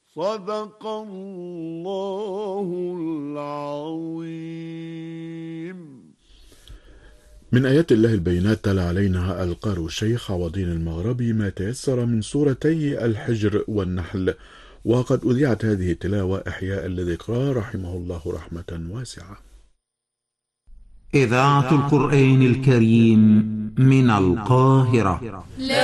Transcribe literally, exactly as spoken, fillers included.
صدق الله العظيم. من آيات الله البينات تلا علينا القارئ الشيخ عوضين المغربي ما تيسر من سورتي الحجر والنحل، وقد أذيعت هذه التلاوة إحياء لذكرى رحمه الله رحمة واسعة. إذاعة القرآن الكريم من القاهرة.